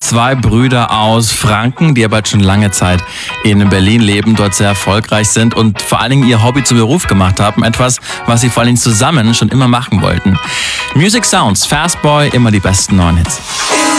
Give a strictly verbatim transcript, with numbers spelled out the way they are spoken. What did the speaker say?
zwei Brüder aus Franken, die aber jetzt schon lange Zeit in Berlin leben, dort sehr erfolgreich sind und vor allen Dingen ihr Hobby zum Beruf gemacht haben. Etwas, was sie vor allen Dingen zusammen schon immer machen wollten. Music Sounds, Fastboy, immer die besten neuen Hits.